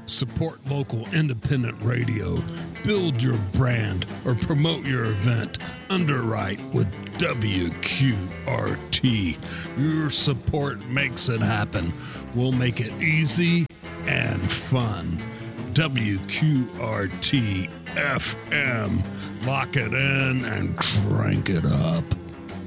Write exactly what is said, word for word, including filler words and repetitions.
Support local independent radio, build your brand, or promote your event. Underwrite with W Q R T. Your support makes it happen. We'll make it easy and fun. W Q R T F M. Lock it in and crank it up.